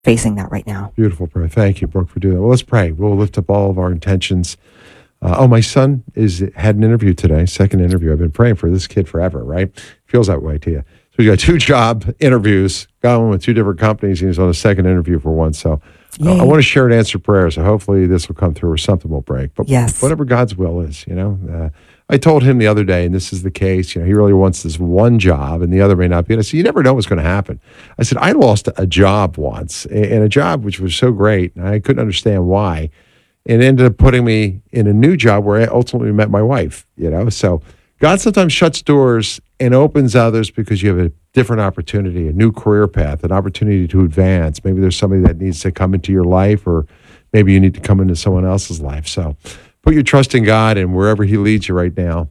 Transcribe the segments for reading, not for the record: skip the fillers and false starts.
facing that right now. Beautiful prayer. Thank you, Brooke, for doing that. Well, let's pray. We'll lift up all of our intentions. My son had an interview today, second interview. I've been praying for this kid forever, right? Feels that way to you. So he got 2 job interviews, got one with 2 different companies, and he's on a second interview for one. So I want to share an answered prayer, so hopefully this will come through or something will break. But whatever God's will is, I told him the other day, and this is the case, he really wants this one job, and the other may not be. And I said, you never know what's going to happen. I said, I lost a job once, and a job which was so great, and I couldn't understand why. And it ended up putting me in a new job where I ultimately met my wife, So God sometimes shuts doors and opens others because you have a different opportunity, a new career path, an opportunity to advance. Maybe there's somebody that needs to come into your life, or maybe you need to come into someone else's life. So put your trust in God, and wherever he leads you right now,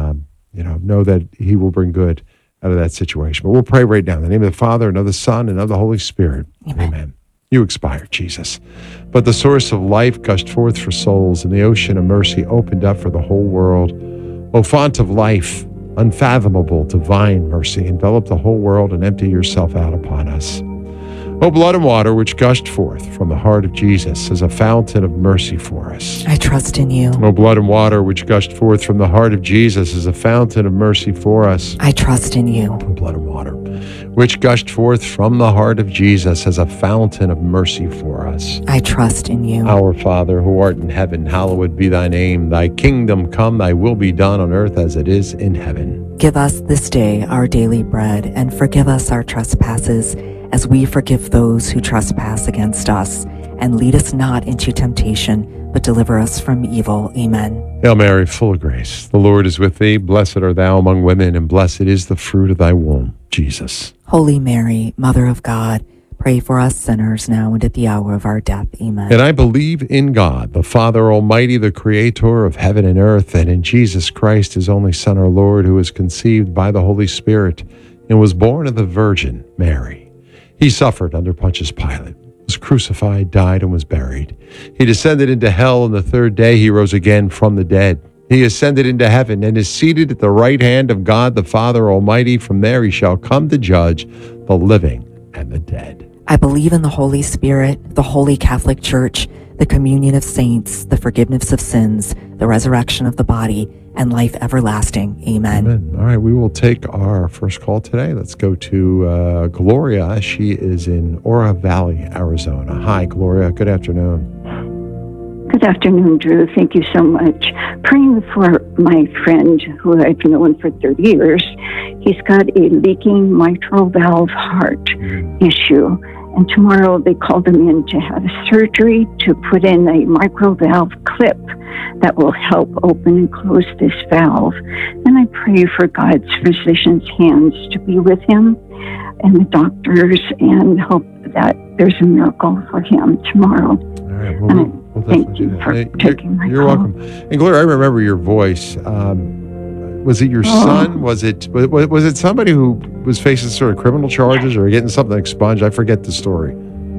know that he will bring good out of that situation. But we'll pray right now in the name of the Father, and of the Son, and of the Holy Spirit. Amen. You expired, Jesus. But the source of life gushed forth for souls, and the ocean of mercy opened up for the whole world. O font of life, unfathomable divine mercy, envelop the whole world and empty yourself out upon us. O blood and water which gushed forth from the heart of Jesus as a fountain of mercy for us. I trust in you. O blood and water which gushed forth from the heart of Jesus as a fountain of mercy for us. I trust in you. O blood and water which gushed forth from the heart of Jesus as a fountain of mercy for us. I trust in you. Our Father, who art in heaven, hallowed be thy name. Thy kingdom come, thy will be done on earth as it is in heaven. Give us this day our daily bread, and forgive us our trespasses, as we forgive those who trespass against us. And lead us not into temptation, but deliver us from evil. Amen. Hail Mary, full of grace, the Lord is with thee. Blessed art thou among women, and blessed is the fruit of thy womb, Jesus. Holy Mary, Mother of God, pray for us sinners now and at the hour of our death. Amen. And I believe in God, the Father Almighty, the Creator of heaven and earth, and in Jesus Christ, his only Son, our Lord, who was conceived by the Holy Spirit and was born of the Virgin Mary. He suffered under Pontius Pilate, was crucified, died, and was buried. He descended into hell, and the third day he rose again from the dead. He ascended into heaven and is seated at the right hand of God the Father Almighty. From there he shall come to judge the living and the dead. I believe in the Holy Spirit, the Holy Catholic Church, the communion of saints, the forgiveness of sins, the resurrection of the body, and life everlasting. Amen. Amen. All right, we will take our first call today. Let's go to Gloria. She is in Oro Valley, Arizona. Hi, Gloria. Good afternoon. Good afternoon, Drew. Thank you so much. Praying for my friend who I've known for 30 years. He's got a leaking mitral valve heart issue. And tomorrow they called him in to have surgery to put in a microvalve clip that will help open and close this valve. And I pray for God's physician's hands to be with him and the doctors, and hope that there's a miracle for him tomorrow. All right, we'll thank you for taking my call. You're welcome. And Gloria, I remember your voice. Was it your son? Was it somebody who was facing sort of criminal charges or getting something expunged? I forget the story.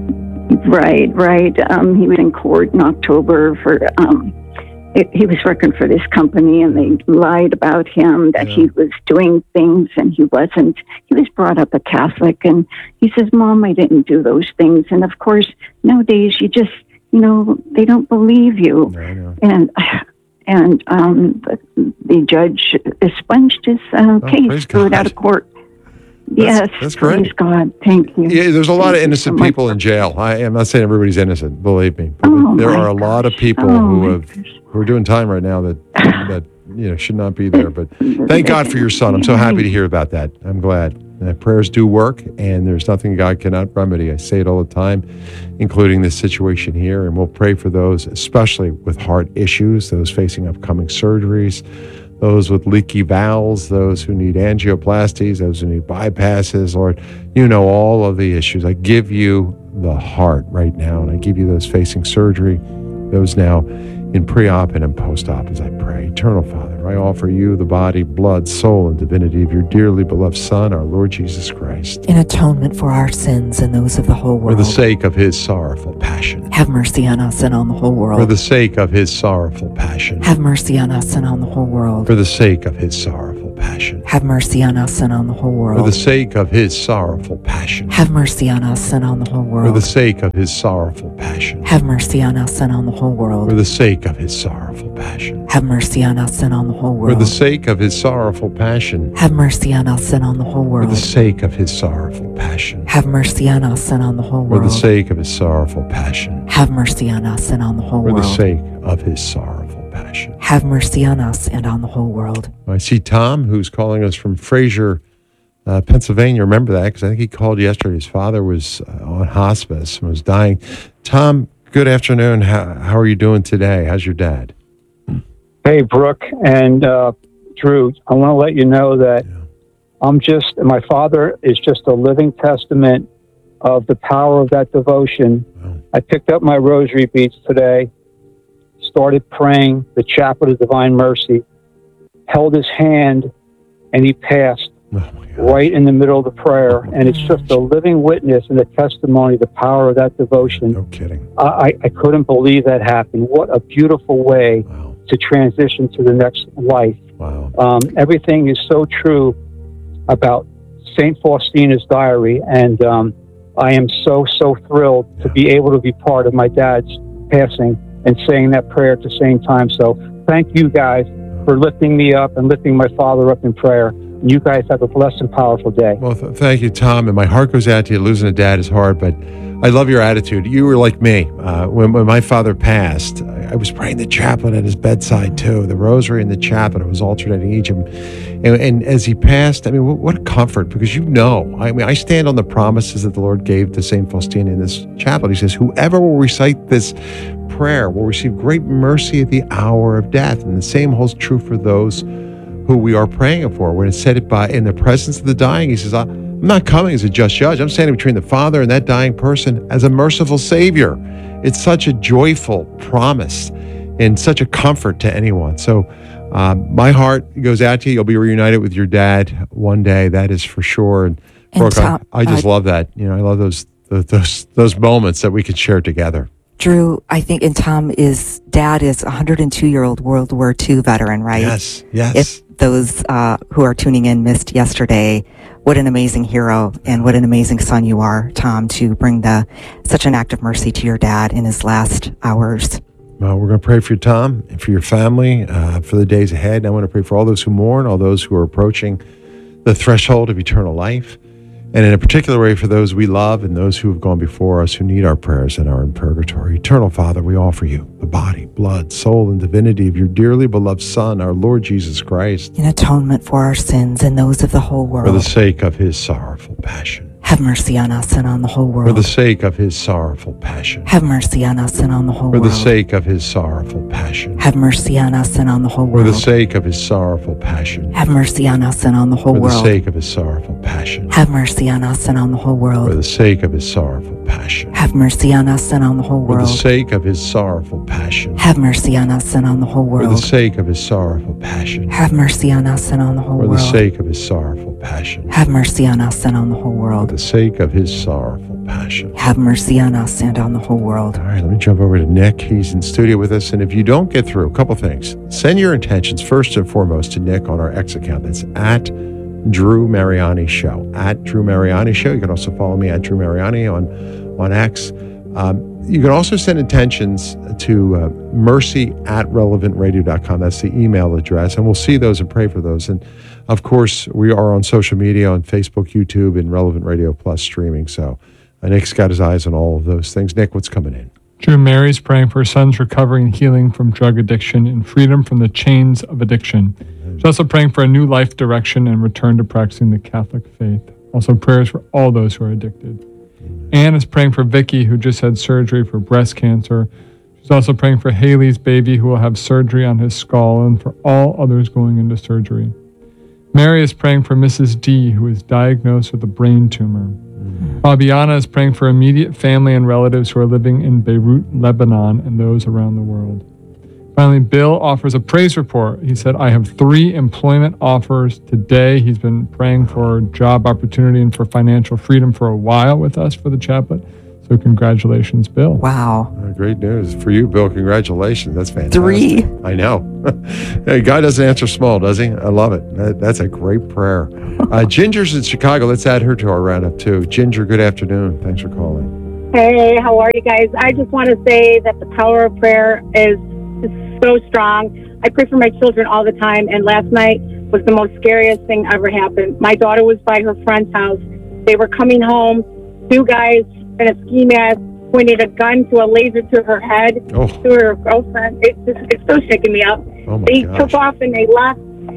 Right. He was in court in October for, he was working for this company, and they lied about him that he was doing things and he wasn't. He was brought up a Catholic, and he says, Mom, I didn't do those things. And of course, nowadays you just, they don't believe you. I know. And the judge expunged his case, threw it out of court. That's great. Praise God. Thank you. Yeah, there's a lot of innocent people in jail. I am not saying everybody's innocent, believe me. But there are a lot of people who are doing time right now that should not be there. But thank God for your son. I'm so happy to hear about that. I'm glad. Prayers do work, and there's nothing God cannot remedy. I say it all the time, including this situation here. And we'll pray for those, especially with heart issues, those facing upcoming surgeries, those with leaky valves, those who need angioplasties, those who need bypasses. Lord, you know all of the issues. I give you the heart right now, and I give you those facing surgery, those now in pre-op and in post-op as I pray. Eternal Father, I offer you the body, blood, soul, and divinity of your dearly beloved Son, our Lord Jesus Christ, in atonement for our sins and those of the whole world. For the sake of his sorrowful passion. Have mercy on us and on the whole world. For the sake of his sorrowful passion. Have mercy on us and on the whole world. For the sake of his sorrowful passion. passion. Have mercy on us and on the whole For the world. sake of his sorrowful passion. Have mercy on us and on the whole For the world. sake of his sorrowful passion. Have mercy on us and on the whole For world. the sake of his sorrowful passion. Have mercy on us and on the whole For the world. sake of his sorrowful passion. Have mercy on us and on the whole For world. the sake of his sorrowful passion. Have mercy on us and on the whole For the world. sake of his sorrowful passion. Have mercy on us and on the whole For the world. sake of his sorrowful passion. Have mercy on us and on the whole world. I see Tom, who's calling us from Fraser, Pennsylvania. Remember that because I think he called yesterday. His father was on hospice and was dying. Tom, good afternoon. How are you doing today? How's your dad? Hey, Brooke and Drew, I want to let you know that my father is just a living testament of the power of that devotion. Wow. I picked up my rosary beads today, started praying the Chaplet of Divine Mercy, held his hand, and he passed Oh, my God. right in the middle of the prayer. And it's just a living witness and a testimony of the power of that devotion. No kidding. I couldn't believe that happened. What a beautiful way Wow. to transition to the next life. Wow. Everything is so true about St. Faustina's diary, and I am so thrilled to be able to be part of my dad's passing and saying that prayer at the same time. So thank you guys for lifting me up and lifting my father up in prayer. You guys have a blessed and powerful day. Well, thank you, Tom. And my heart goes out to you. Losing a dad is hard, but I love your attitude. You were like me. When my father passed, I was praying the chaplet at his bedside too, the rosary and the chaplet. I was alternating each of them. And as he passed, I mean, what a comfort, because I stand on the promises that the Lord gave to St. Faustina in this chaplet. He says, whoever will recite this prayer will receive great mercy at the hour of death. And the same holds true for those who we are praying for. When it's said it in the presence of the dying, he says, I'm not coming as a just judge. I'm standing between the Father and that dying person as a merciful Savior. It's such a joyful promise and such a comfort to anyone. So my heart goes out to you. You'll be reunited with your dad one day. That is for sure. And Brooke, Tom, I just love that. I love those moments that we can share together. Drew, I think, and Tom's dad is a 102-year-old World War II veteran, right? Yes. If those who are tuning in missed yesterday, what an amazing hero and what an amazing son you are, Tom, to bring such an act of mercy to your dad in his last hours. Well, we're going to pray for you, Tom, and for your family, for the days ahead. I want to pray for all those who mourn, all those who are approaching the threshold of eternal life, and in a particular way for those we love and those who have gone before us who need our prayers and are in purgatory. Eternal Father, we offer you the body, blood, soul, and divinity of your dearly beloved Son, our Lord Jesus Christ, In atonement for our sins and those of the whole for the world. sake of his sorrowful passion. Have mercy on us and on the whole For the world. sake of his sorrowful passion. Have mercy on us and on the whole For the world. sake of his sorrowful passion. Have mercy on us and on the whole For the world. sake of his sorrowful passion. Have mercy on us and on the whole For the world. sake of his sorrowful passion. Have mercy on us and on the whole For world. the sake of his sorrowful passion. Have mercy on us and on the whole For the world. sake of his sorrowful passion. Have mercy on us and on the whole For the world. sake of his sorrowful passion. Have mercy on us and on the whole For the world. sake of his sorrowful passion. Have mercy on us and on the whole For world. the sake of his sorrowful passion. Have mercy on us and on the whole world. All right, let me jump over to Nick. He's in studio with us. And if you don't get through, a couple things. Send your intentions first and foremost to Nick on our X account. That's at Drew Mariani Show. At Drew Mariani Show. You can also follow me at Drew Mariani on X. You can also send intentions to mercy@relevantradio.com. That's the email address. And we'll see those and pray for those. And of course, we are on social media on Facebook, YouTube, and Relevant Radio Plus streaming. So Nick's got his eyes on all of those things. Nick, what's coming in? Drew, Mary's praying for her son's recovery and healing from drug addiction and freedom from the chains of addiction. She's also praying for a new life direction and return to practicing the Catholic faith. Also prayers for all those who are addicted. Anne is praying for Vicky, who just had surgery for breast cancer. She's also praying for Haley's baby, who will have surgery on his skull, and for all others going into surgery. Mary is praying for Mrs. D, who is diagnosed with a brain tumor. Fabiana is praying for immediate family and relatives who are living in Beirut, Lebanon, and those around the world. Finally, Bill offers a praise report. He said, I have 3 employment offers today. He's been praying for job opportunity and for financial freedom for a while with us for the chaplet. So So congratulations, Bill. Wow. Great news for you, Bill. Congratulations. That's fantastic. 3. I know. Hey, God doesn't answer small, does he? I love it. That's a great prayer. Ginger's in Chicago. Let's add her to our roundup, too. Ginger, good afternoon. Thanks for calling. Hey, how are you guys? I just want to say that the power of prayer is so strong. I pray for my children all the time, and last night was the most scariest thing ever happened. My daughter was by her friend's house. They were coming home. 2 guys in a ski mask pointed a gun to a laser to her head, to her girlfriend. It's so shaking me up. They took off and they left.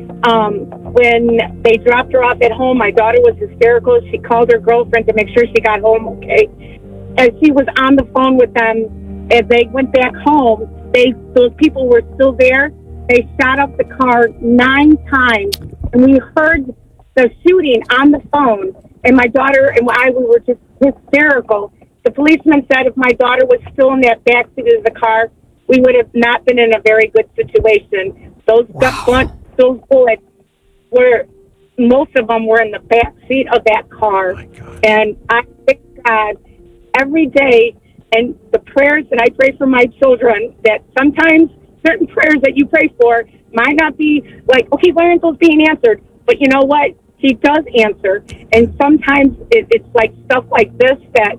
When they dropped her off at home, my daughter was hysterical. She called her girlfriend to make sure she got home okay. As she was on the phone with them, as they went back home, those people were still there. They shot up the car 9 times, and we heard the shooting on the phone. And my daughter and we were just hysterical. The policeman said if my daughter was still in that back seat of the car, we would have not been in a very good situation. Those bullets were, most of them were in the back seat of that car. And I thank God every day, and the prayers that I pray for my children, that sometimes certain prayers that you pray for might not be like, okay, why aren't those being answered? But you know what? He does answer. And sometimes it's like stuff like this that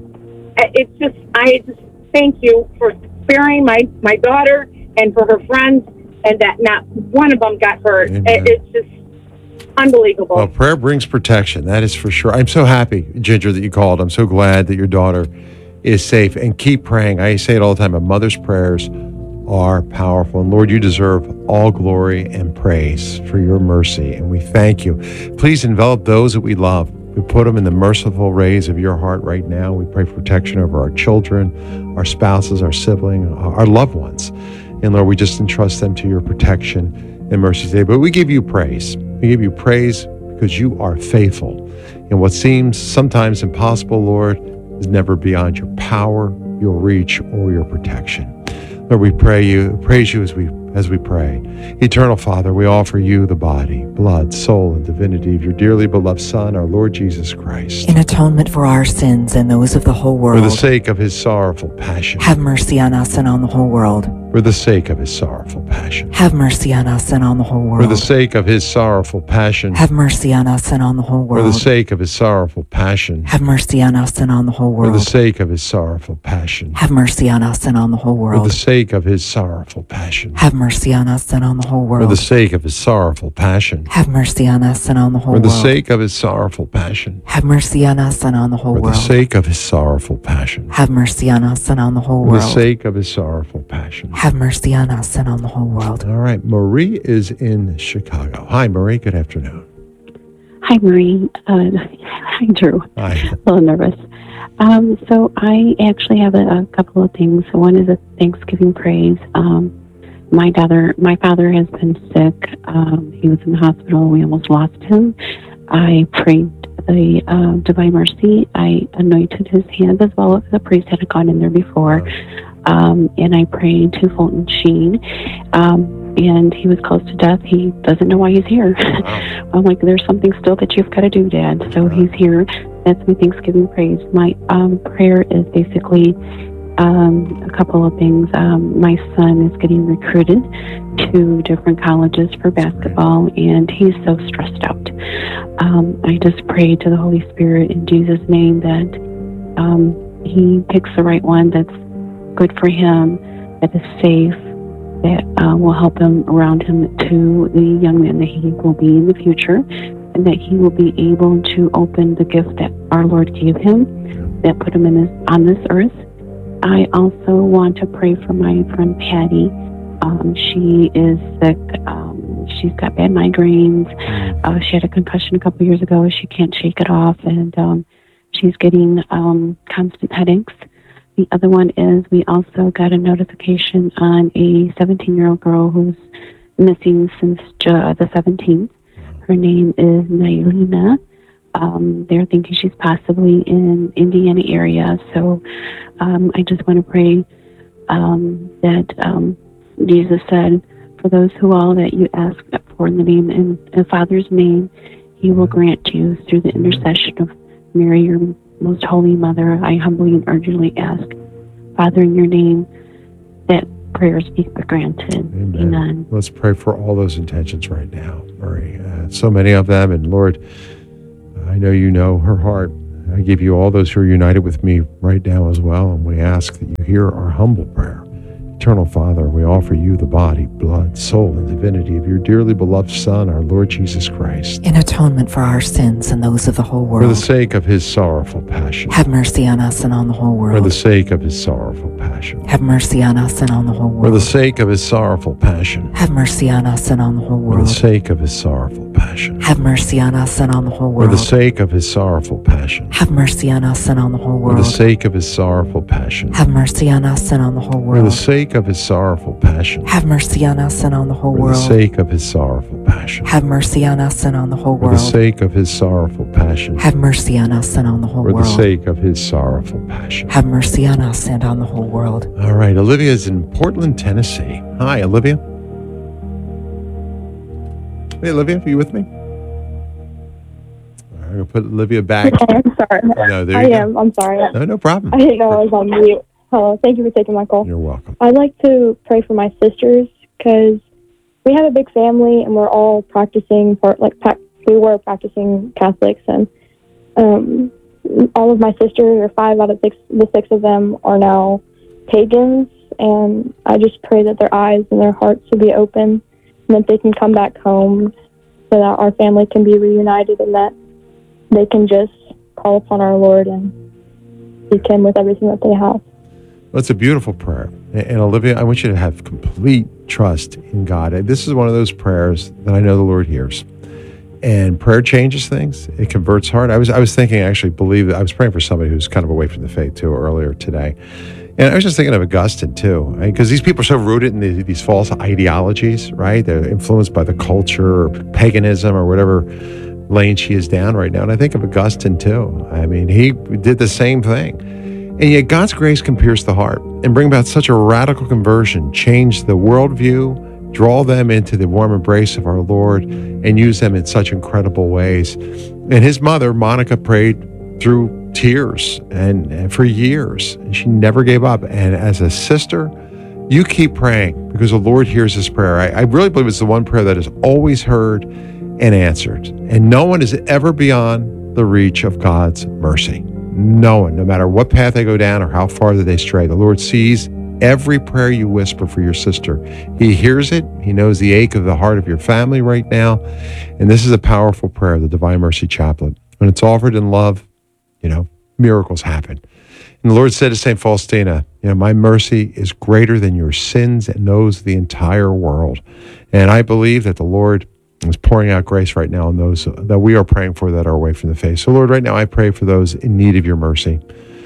I just thank you for sparing my daughter and for her friends, and that not one of them got hurt. It's just unbelievable. Well, prayer brings protection. That is for sure. I'm so happy, Ginger, that you called. I'm so glad that your daughter is safe. And keep praying. I say it all the time. A mother's prayers are powerful. And Lord, you deserve all glory and praise for your mercy. And we thank you. Please envelop those that we love. We put them in the merciful rays of your heart right now. We pray for protection over our children, our spouses, our siblings, our loved ones. And Lord, we just entrust them to your protection and mercy today. But we give you praise. We give you praise because you are faithful. And what seems sometimes impossible, Lord, is never beyond your power, your reach, or your protection. Lord, we praise you as we pray. Eternal Father, we offer you the body, blood, soul, and divinity of your dearly beloved Son, our Lord Jesus Christ. In atonement for our sins and those of the whole world. For the sake of his sorrowful passion. Have mercy on us and on the whole world. For the sake of his sorrowful passion. Have mercy on us and on the whole world. For the sake of his sorrowful passion. Have mercy on us and on the whole world. For the sake of his sorrowful passion. Have mercy on us and on the whole world. For the sake of his sorrowful passion. Have mercy on us and on the whole world. For the sake of his sorrowful passion. Have mercy on us and on the whole world. For the sake of his sorrowful passion. Have mercy on us and on the whole For world. the sake of his sorrowful passion. Have mercy on us and on the whole For world. the sake of his sorrowful passion. Have mercy on us and on the whole For world. the sake of his sorrowful passion. Have mercy on us and on the whole world. All right, Marie is in Chicago. Hi, Marie. Good afternoon. Hi, Marie. Hi, Drew. Hi. A little nervous. So I actually have a couple of things. One is a Thanksgiving praise. My father has been sick. He was in the hospital. We almost lost him. I prayed the Divine Mercy. I anointed his hand as well as the priest had gone in there before. And I prayed to Fulton Sheen. And he was close to death. He doesn't know why he's here. Wow. I'm like, there's something still that you've got to do, Dad. So he's here. That's my Thanksgiving praise. My prayer is basically a couple of things. My son is getting recruited to different colleges for basketball, and he's so stressed out. I just pray to the Holy Spirit in Jesus' name that he picks the right one that's good for him, that is safe, that will help him around him to the young man that he will be in the future, and that he will be able to open the gift that our Lord gave him, that put him on this earth. I also want to pray for my friend Patty. She is sick. She's got bad migraines. She had a concussion a couple years ago. She can't shake it off, and she's getting constant headaches. The other one is we also got a notification on a 17-year-old girl who's missing since the 17th. Her name is Nailina. They're thinking she's possibly in Indiana area. So I just want to pray that Jesus said, for those who all that you ask for in the name in the Father's name, he will grant you through the intercession of Mary, your Most Holy Mother, I humbly and urgently ask, Father, in your name, that prayers be granted. Amen. Let's pray for all those intentions right now, Marie. So many of them, and Lord, I know you know her heart. I give you all those who are united with me right now as well, and we ask that you hear our humble prayer. Eternal Father, we offer you the body, blood, soul, and divinity of your dearly beloved Son, our Lord Jesus Christ. In atonement for our sins and those of the whole world. For the sake of his sorrowful passion. Have mercy on us and on the whole world. For the sake of his sorrowful passion. Have mercy on us and on the whole world. For the sake of his sorrowful passion. Have mercy on us and on the whole world. For the sake of his sorrowful passion. Have mercy on us and on the whole world. For the sake of his sorrowful passion. Have mercy on us and on the whole For world. the sake of his sorrowful passion. Have mercy on us and on the whole For world. the sake of his sorrowful passion. Have mercy on us and on the whole For the world. sake of his sorrowful passion. Have mercy on us and on the whole For the world. sake of his sorrowful passion. Have mercy on us and on the whole For the world. sake of his sorrowful passion. Have mercy on us and on the whole world. All right, Olivia's in Portland, Tennessee. Hi, Olivia. Hey, Olivia, are you with me? All right, I'm going to put Olivia back. I'm sorry. No, there I you go. am. I'm sorry. No problem. I didn't know I was on mute. Hello. Thank you for taking my call. You're welcome. I'd like to pray for my sisters because we have a big family and we're all practicing, we were practicing Catholics, and all of my sisters, or 5 out of the 6 of them, are now pagans, and I just pray that their eyes and their hearts will be open and that they can come back home so that our family can be reunited and that they can just call upon our Lord and seek Him with everything that they have. Well, it's a beautiful prayer. And Olivia, I want you to have complete trust in God. This is one of those prayers that I know the Lord hears. And prayer changes things. It converts heart. I was thinking, actually, I was praying for somebody who's kind of away from the faith too earlier today. And I was just thinking of Augustine too, because these people are so rooted in these false ideologies, right? They're influenced by the culture or paganism or whatever lane she is down right now. And I think of Augustine too. I mean, he did the same thing. And yet God's grace can pierce the heart and bring about such a radical conversion, change the worldview, draw them into the warm embrace of our Lord, and use them in such incredible ways. And his mother, Monica, prayed through tears and for years, and she never gave up. And as a sister, you keep praying because the Lord hears this prayer. I really believe it's the one prayer that is always heard and answered. And no one is ever beyond the reach of God's mercy. No one, no matter what path they go down or how far that they stray. The Lord sees every prayer you whisper for your sister. He hears it. He knows the ache of the heart of your family right now. And this is a powerful prayer, the Divine Mercy Chaplet. When it's offered in love, miracles happen. And the Lord said to St. Faustina, my mercy is greater than your sins and those of the entire world. And I believe that the Lord is pouring out grace right now on those that we are praying for that are away from the faith. So Lord, right now I pray for those in need of your mercy.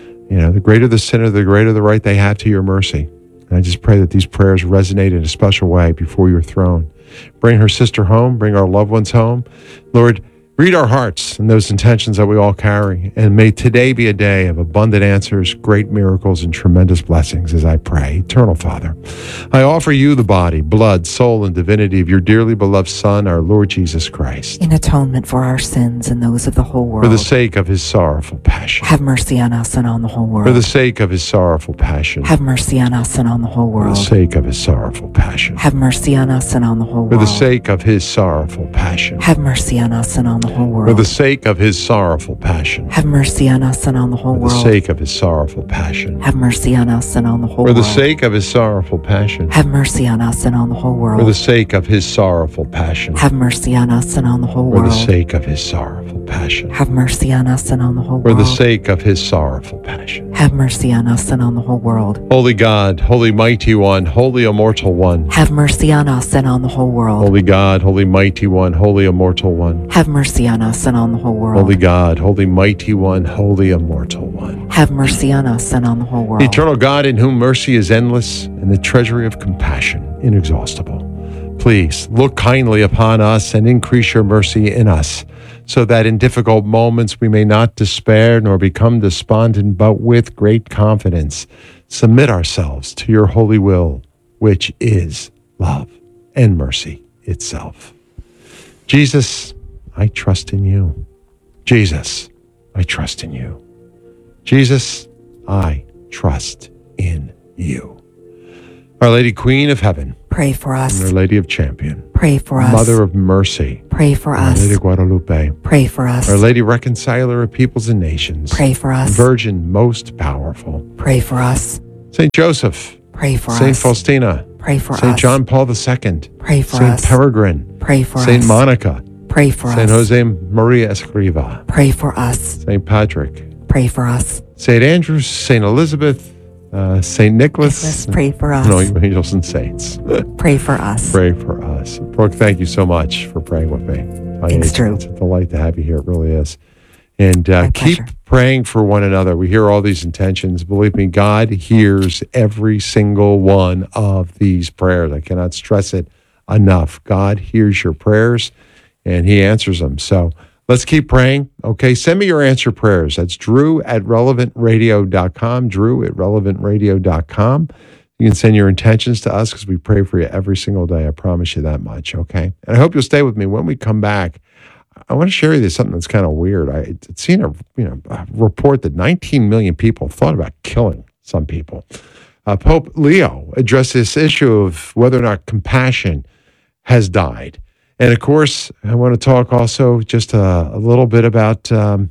The greater the sinner, the greater the right they have to your mercy. And I just pray that these prayers resonate in a special way before your throne. Bring her sister home, bring our loved ones home. Lord, read our hearts and those intentions that we all carry. And may today be a day of abundant answers, great miracles, and tremendous blessings as I pray. Eternal Father, I offer you the body, blood, soul, and divinity of your dearly beloved Son, our Lord Jesus Christ. In atonement for our sins and those of the whole world. For the sake of his sorrowful passion. Have mercy on us and on the whole world. For the sake of his sorrowful passion. Have mercy on us and on the whole world. For the sake of his sorrowful passion. Have mercy on us and on the whole world. For the sake of his sorrowful passion. Have mercy on us and on the whole world. For the sake of his sorrowful passion. Have mercy on us and on the whole world. For the sake of his sorrowful passion. Have mercy on us and on the whole For world. the sake of his sorrowful passion. Have mercy on us and on the whole world. For the sake of his sorrowful passion. Have mercy on us and on the whole For world. the sake of his sorrowful passion. Have mercy on us and on the whole For world. the sake of his sorrowful passion. Have mercy on us and on the whole world. Holy God, holy mighty one, holy immortal one. Have mercy on us and on the whole world. Holy God, holy mighty one, holy immortal one. Have mercy on us and on the whole world. Holy God, holy mighty one, holy immortal one. Have mercy on us and on the whole world. Eternal God, in whom mercy is endless and the treasury of compassion inexhaustible. Please look kindly upon us and increase your mercy in us, so that in difficult moments we may not despair nor become despondent, but with great confidence submit ourselves to your holy will, which is love and mercy itself. Jesus, I trust in you. Jesus, I trust in you. Jesus, I trust in you. Our Lady Queen of Heaven, Pray for us. and Our Lady of Champion, Pray for us. Mother of Mercy, Pray for Our us. Lady Guadalupe, Pray for us. Our Lady Reconciler of Peoples and Nations, Pray for us. Virgin most powerful, Pray for us. Saint Joseph, Pray for Saint us. Faustina, Pray for Saint us. John Paul II, Pray for Saint us. Peregrine, Pray for Saint us. Monica, Pray for Saint us. Jose Maria Escriva, Pray for us. Saint Patrick, Pray for us. Saint Andrew, Saint Elizabeth, Saint Nicholas. Nicholas, pray for us. No, angels and saints. Pray for us. Pray for us. Brooke, thank you so much for praying with me. Thanks, Drew. It's a delight to have you here. It really is. And My keep pleasure. praying for one another. We hear all these intentions. Believe me, God hears every single one of these prayers. I cannot stress it enough. God hears your prayers and he answers them. So let's keep praying. Okay, send me your answer prayers. That's drew@relevantradio.com, drew@relevantradio.com. You can send your intentions to us because we pray for you every single day. I promise you that much, okay? And I hope you'll stay with me. When we come back, I want to share with you something that's kind of weird. I'd seen a report that 19 million people thought about killing some people. Pope Leo addressed this issue of whether or not compassion has died. And of course, I want to talk also just a little bit about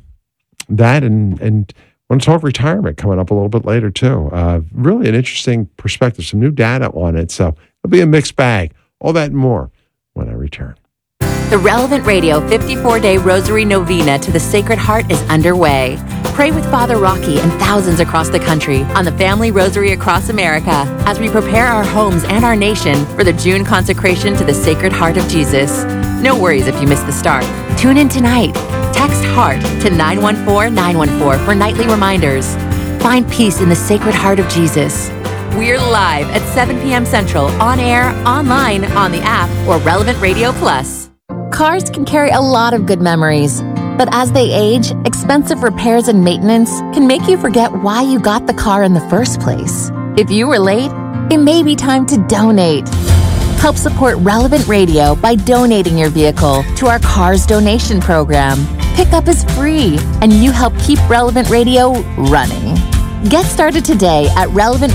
that and I want to talk retirement coming up a little bit later too. Really an interesting perspective, some new data on it. So it'll be a mixed bag. All that and more when I return. The Relevant Radio 54-Day Rosary Novena to the Sacred Heart is underway. Pray with Father Rocky and thousands across the country on the Family Rosary across America as we prepare our homes and our nation for the June consecration to the Sacred Heart of Jesus. No worries if you miss the start. Tune in tonight. Text HEART to 914-914 for nightly reminders. Find peace in the Sacred Heart of Jesus. We're live at 7 p.m. Central, on air, online, on the app, or Relevant Radio Plus. Cars can carry a lot of good memories, but as they age, expensive repairs and maintenance can make you forget why you got the car in the first place. If you were late, it may be time to donate. Help support Relevant Radio by donating your vehicle to our Cars Donation Program. Pickup is free, and you help keep Relevant Radio running. Get started today at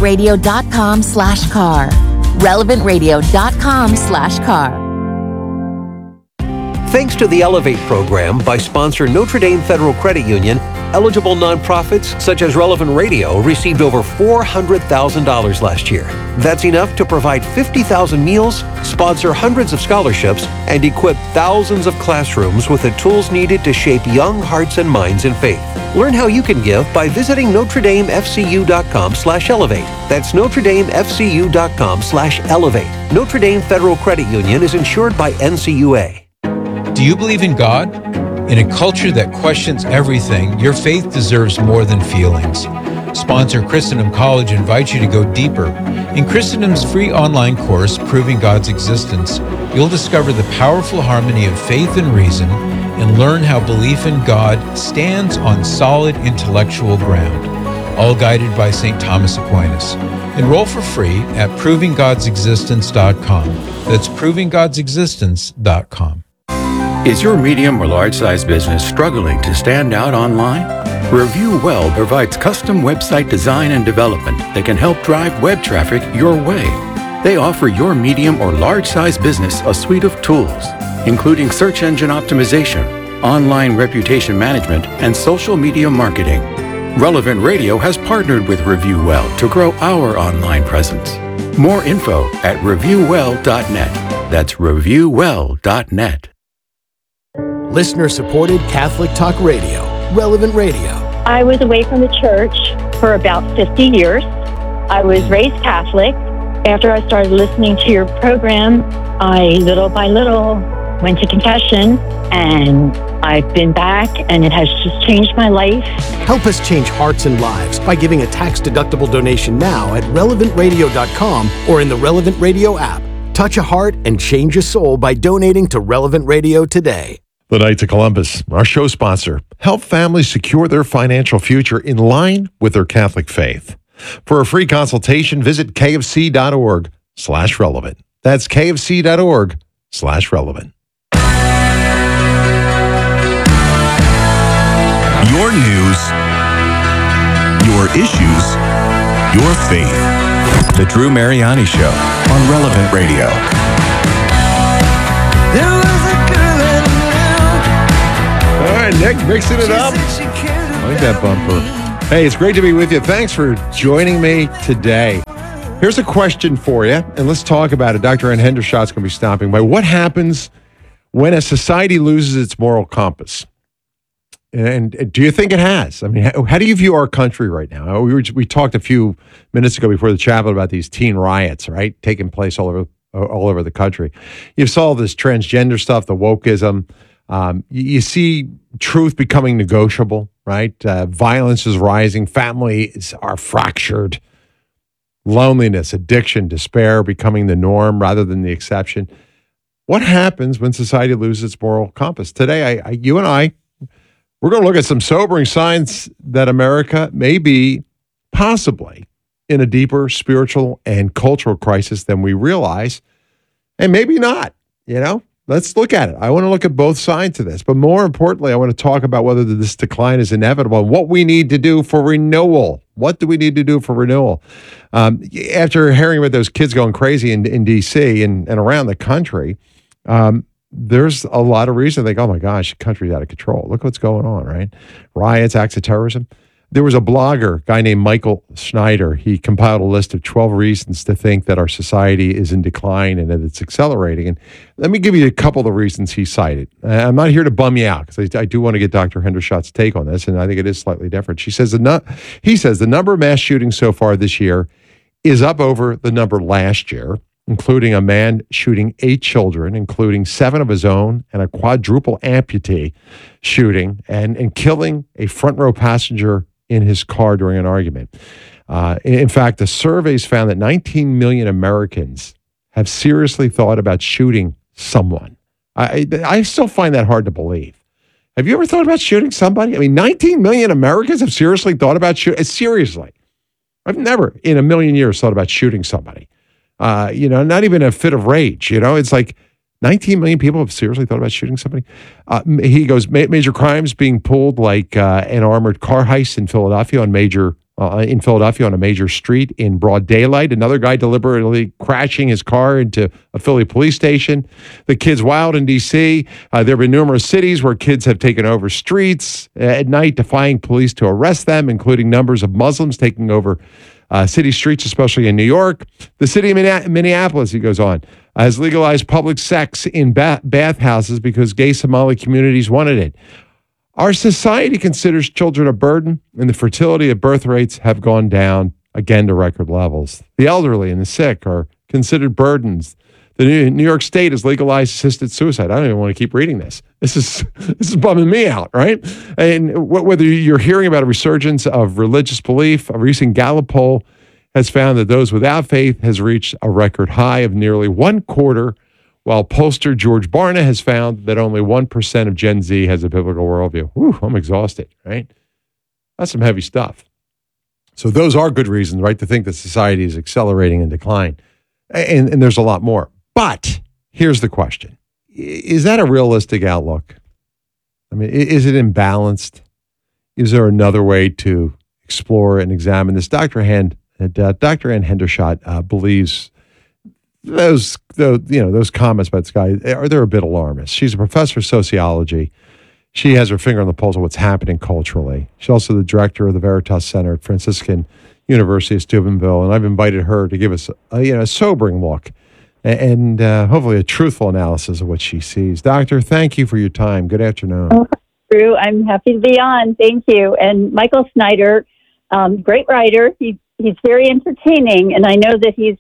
relevantradio.com/car. relevantradio.com/car. Thanks to the Elevate program by sponsor Notre Dame Federal Credit Union, eligible nonprofits such as Relevant Radio received over $400,000 last year. That's enough to provide 50,000 meals, sponsor hundreds of scholarships, and equip thousands of classrooms with the tools needed to shape young hearts and minds in faith. Learn how you can give by visiting NotreDameFCU.com/elevate. That's NotreDameFCU.com/elevate. Notre Dame Federal Credit Union is insured by NCUA. Do you believe in God? In a culture that questions everything, your faith deserves more than feelings. Sponsor Christendom College invites you to go deeper. In Christendom's free online course, Proving God's Existence, you'll discover the powerful harmony of faith and reason and learn how belief in God stands on solid intellectual ground, all guided by St. Thomas Aquinas. Enroll for free at ProvingGod'sExistence.com. That's ProvingGod'sExistence.com. Is your medium or large-size business struggling to stand out online? Review Well provides custom website design and development that can help drive web traffic your way. They offer your medium or large-size business a suite of tools, including search engine optimization, online reputation management, and social media marketing. Relevant Radio has partnered with Review Well to grow our online presence. More info at reviewwell.net. That's reviewwell.net. Listener-supported Catholic Talk Radio, Relevant Radio. I was away from the church for about 50 years. I was raised Catholic. After I started listening to your program, I, little by little, went to confession, and I've been back, and it has just changed my life. Help us change hearts and lives by giving a tax-deductible donation now at relevantradio.com or in the Relevant Radio app. Touch a heart and change a soul by donating to Relevant Radio today. The Knights of Columbus, our show sponsor, help families secure their financial future in line with their Catholic faith. For a free consultation, visit kfc.org/relevant. That's kfc.org/relevant. Your news your issues, your faith. The Drew Mariani Show on Relevant Radio. All right, Nick, mixing it up. I like that bumper. Hey, it's great to be with you. Thanks for joining me today. Here's a question for you, and let's talk about it. Dr. Ann Hendershot's going to be stopping by. What happens when a society loses its moral compass? And do you think it has? I mean, how do you view our country right now? We talked a few minutes ago before the chapel about these teen riots, right, taking place all over the country. You saw this transgender stuff, the wokeism. You see truth becoming negotiable, right? Violence is rising. Families are fractured. Loneliness, addiction, despair becoming the norm rather than the exception. What happens when society loses its moral compass? Today, you and I, we're going to look at some sobering signs that America may be possibly in a deeper spiritual and cultural crisis than we realize, and maybe not, Let's look at it. I want to look at both sides of this. But more importantly, I want to talk about whether this decline is inevitable and what we need to do for renewal. What do we need to do for renewal? After hearing about those kids going crazy in D.C. and around the country, there's a lot of reason to think, oh my gosh, the country's out of control. Look what's going on, right? Riots, acts of terrorism. There was a blogger, a guy named Michael Schneider. He compiled a list of 12 reasons to think that our society is in decline and that it's accelerating. And let me give you a couple of the reasons he cited. I'm not here to bum you out because I do want to get Dr. Hendershot's take on this, and I think it is slightly different. He says the number of mass shootings so far this year is up over the number last year, including a man shooting 8 children, including 7 of his own, and a quadruple amputee shooting, and killing a front row passenger in his car during an argument. In fact, the surveys found that 19 million Americans have seriously thought about shooting someone. I still find that hard to believe. Have you ever thought about shooting somebody? I mean, 19 million Americans have seriously thought about shooting. Seriously. I've never in a million years thought about shooting somebody. Not even a fit of rage. It's like 19 million people have seriously thought about shooting somebody. He goes, major crimes being pulled like an armored car heist in Philadelphia on a major street in broad daylight. Another guy deliberately crashing his car into a Philly police station. The kids wild in D.C. There have been numerous cities where kids have taken over streets at night, defying police to arrest them, including numbers of Muslims taking over city streets, especially in New York. The city of Minneapolis, he goes on, has legalized public sex in bathhouses because gay Somali communities wanted it. Our society considers children a burden, and the fertility of birth rates have gone down again to record levels. The elderly and the sick are considered burdens. The New York State has legalized assisted suicide. I don't even want to keep reading this. This is bumming me out, right? And whether you're hearing about a resurgence of religious belief, a recent Gallup poll has found that those without faith has reached a record high of nearly 1/4, while pollster George Barna has found that only 1% of Gen Z has a biblical worldview. Whew, I'm exhausted, right? That's some heavy stuff. So those are good reasons, right, to think that society is accelerating in decline. And there's a lot more. But here's the question. Is that a realistic outlook? I mean, is it imbalanced? Is there another way to explore and examine this? Dr. Ann Hendershot believes those comments about this guy, they're a bit alarmist. She's a professor of sociology. She has her finger on the pulse of what's happening culturally. She's also the director of the Veritas Center at Franciscan University of Steubenville, and I've invited her to give us a sobering look and hopefully a truthful analysis of what she sees. Doctor, thank you for your time. Good afternoon. Oh, Drew, I'm happy to be on. Thank you. And Michael Schneider, great writer. He's very entertaining, and I know that he's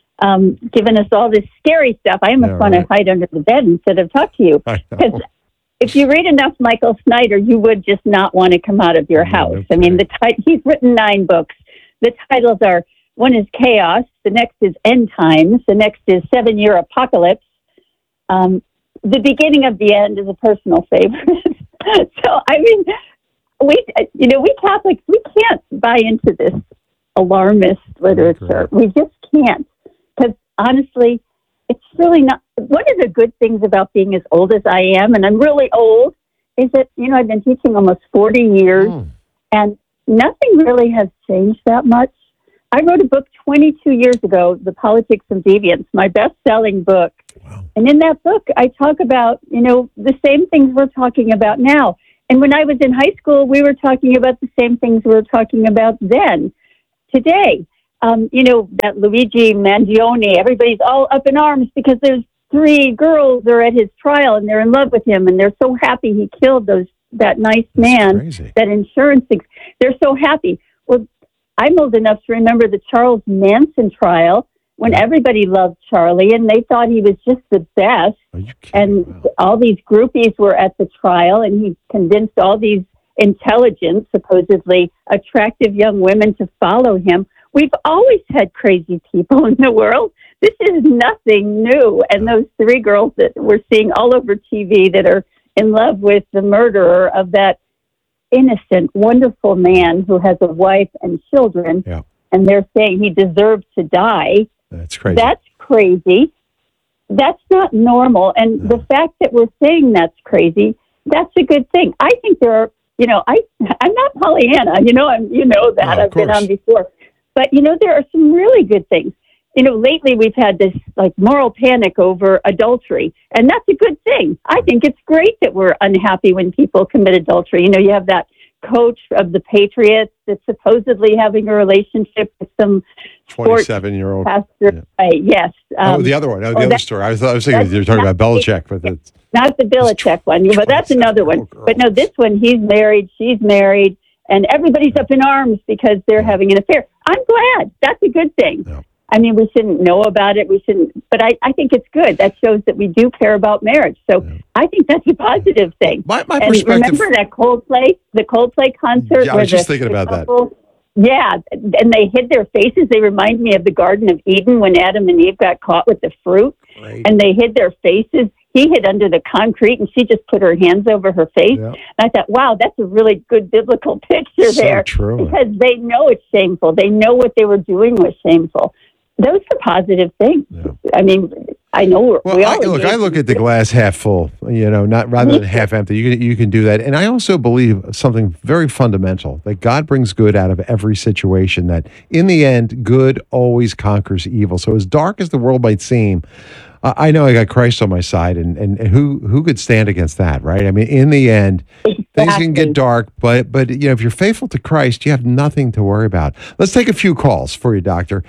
given us all this scary stuff. I almost want to hide under the bed instead of talk to you. Because if you read enough Michael Schneider, you would just not want to come out of your house. Okay. I mean, he's written 9 books. The titles are, one is Chaos, the next is End Times, the next is 7-Year Apocalypse. The Beginning of the End is a personal favorite. So, I mean, we Catholics, we can't buy into this alarmist literature. We just can't. Because honestly, it's really not. One of the good things about being as old as I am, and I'm really old, is that, I've been teaching almost 40 years, and nothing really has changed that much. I wrote a book 22 years ago, The Politics of Deviance, my best-selling book. Wow. And in that book, I talk about, the same things we're talking about now. And when I was in high school, we were talking about the same things we were talking about then. Today, that Luigi Mangione, everybody's all up in arms because there's 3 girls that are at his trial and they're in love with him and they're so happy he killed that nice man, that insurance thing. They're so happy. Well, I'm old enough to remember the Charles Manson trial when everybody loved Charlie and they thought he was just the best. And all these groupies were at the trial and he convinced all these intelligent, supposedly attractive young women to follow him. We've always had crazy people in the world. This is nothing new. And those 3 girls that we're seeing all over TV that are in love with the murderer of that innocent, wonderful man who has a wife and children, and they're saying he deserves to die. That's crazy. That's crazy. That's not normal. And the fact that we're saying that's crazy, that's a good thing. I think there are, I'm not Pollyanna, that. I've been on before. But, there are some really good things. Lately we've had this moral panic over adultery, and that's a good thing. I think it's great that we're unhappy when people commit adultery. You have that coach of the Patriots that's supposedly having a relationship with some 27-year-old pastor. Yeah. Right, yes. The other one. The other story. I was thinking you were talking about Belichick, but it's not the Belichick one, but that's another one. But no, this one, he's married, she's married, and everybody's up in arms because they're having an affair. I'm glad. That's a good thing. Yeah. I mean, we shouldn't know about it. We shouldn't, but I think it's good. That shows that we do care about marriage. So I think that's a positive thing. My and perspective. Remember that the Coldplay concert? Yeah, I was just thinking about that. Yeah, and they hid their faces. They remind me of the Garden of Eden when Adam and Eve got caught with the fruit. Great. And they hid their faces. He hid under the concrete, and she just put her hands over her face. Yeah. And I thought, wow, that's a really good biblical picture there. True. Because they know it's shameful. They know what they were doing was shameful. Those are positive things. Yeah. I mean, I know I look at the glass half full, not rather than half empty. You can do that. And I also believe something very fundamental, that God brings good out of every situation, that in the end, good always conquers evil. So as dark as the world might seem, I know I got Christ on my side, and who could stand against that, right? I mean, in the end, things can get dark, but if you're faithful to Christ, you have nothing to worry about. Let's take a few calls for you, Doctor.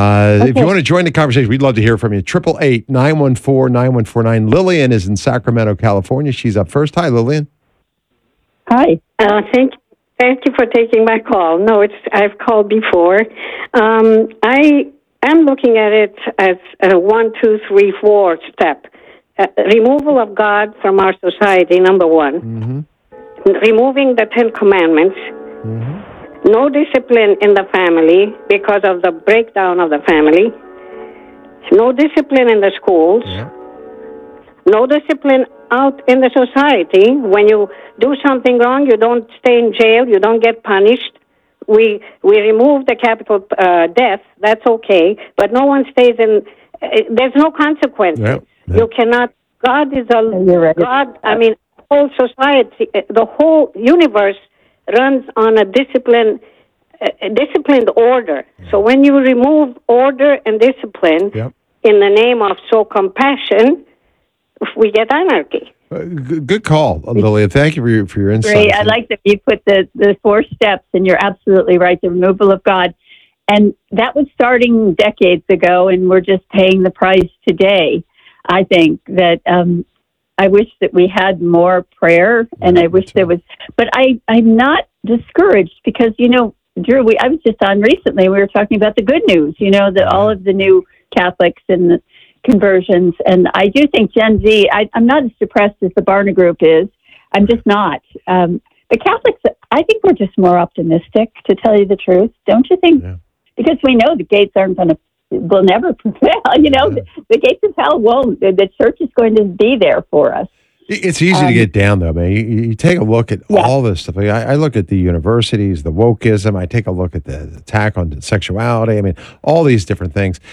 If you want to join the conversation, we'd love to hear from you. 888-914-9149. Lillian is in Sacramento, California. She's up first. Hi, Lillian. Hi. Thank you for taking my call. No, I've called before. I'm looking at it as a 1, 2, 3, 4 step. Removal of God from our society, number one. Mm-hmm. Removing the 10 Commandments. Mm-hmm. No discipline in the family because of the breakdown of the family. No discipline in the schools. Yeah. No discipline out in the society. When you do something wrong, you don't stay in jail. You don't get punished. We remove the capital death. That's okay, but no one stays in. There's no consequences. Yep. You cannot. God is God. I mean, whole society, the whole universe runs on a disciplined order. So when you remove order and discipline in the name of compassion, we get anarchy. Good call, Lillian. Thank you for your insight. Great. I like that you put the 4 steps, and you're absolutely right, the removal of God. And that was starting decades ago, and we're just paying the price today. I think that I wish that we had more prayer, and I wish there was, but I'm not discouraged because, Drew, I was just on recently, we were talking about the good news, all of the new Catholics and the conversions. And I do think Gen Z, I'm not as depressed as the Barna Group is. I'm just not. The Catholics, I think we're just more optimistic, to tell you the truth. Don't you think? Yeah. Because we know the gates will never prevail. The gates of hell won't. The church is going to be there for us. It's easy to get down, though, man. You take a look at all this stuff. I look at the universities, the wokeism. I take a look at the attack on sexuality. I mean, all these different things.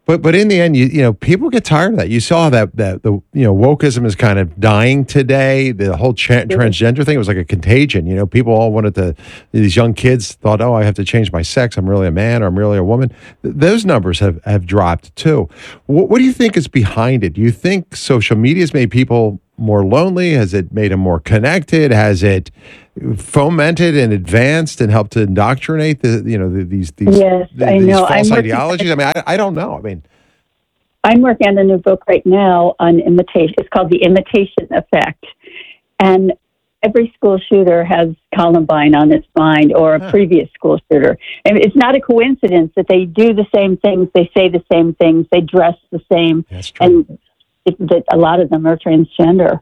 But in the end, people get tired of that. You saw that the wokeism is kind of dying today. The whole transgender thing, it was like a contagion. People all wanted to. These young kids thought, "Oh, I have to change my sex. I'm really a man or I'm really a woman." Those numbers have dropped too. What do you think is behind it? Do you think social media has made people more lonely? Has it made them more connected? Has it fomented and advanced and helped to indoctrinate these false ideologies? I don't know. I'm working on a new book right now on imitation. It's called The Imitation Effect, and every school shooter has Columbine on its mind, or a previous school shooter. And it's not a coincidence that they do the same things, they say the same things, they dress the same, and that a lot of them are transgender.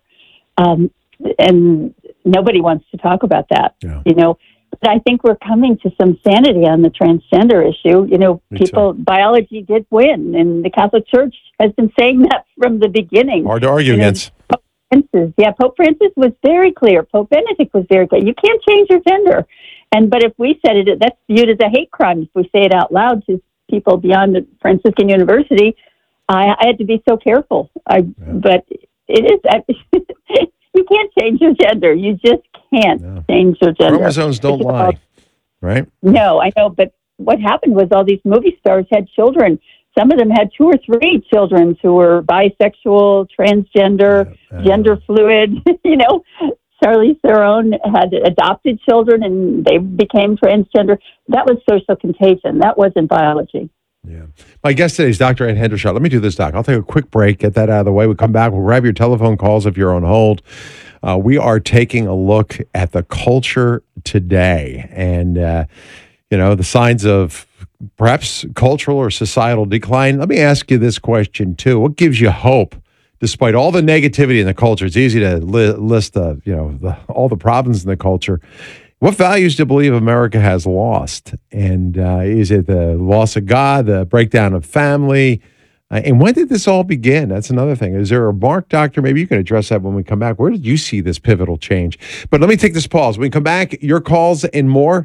And nobody wants to talk about that, But I think we're coming to some sanity on the transgender issue. Biology did win, and the Catholic Church has been saying that from the beginning. Hard to argue against. Pope Francis was very clear. Pope Benedict was very clear. You can't change your gender. But if we said it, that's viewed as a hate crime. If we say it out loud to people beyond the Franciscan University, I had to be so careful. But it is. You can't change your gender. You just can't change your gender. Chromosomes don't lie, right? No, I know. But what happened was all these movie stars had children. Some of them had 2 or 3 children who were bisexual, transgender, gender fluid. Charlize Theron had adopted children and they became transgender. That was social contagion. That wasn't biology. Yeah. My guest today is Dr. Ann Hendershot. Let me do this, Doc. I'll take a quick break, get that out of the way. We come back. We'll grab your telephone calls if you're on hold. We are taking a look at the culture today and, the signs of perhaps cultural or societal decline. Let me ask you this question, too. What gives you hope despite all the negativity in the culture? It's easy to list all the problems in the culture. What values do you believe America has lost? And is it the loss of God, the breakdown of family? And when did this all begin? That's another thing. Is there a mark, Doctor? Maybe you can address that when we come back. Where did you see this pivotal change? But let me take this pause. When we come back, your calls and more,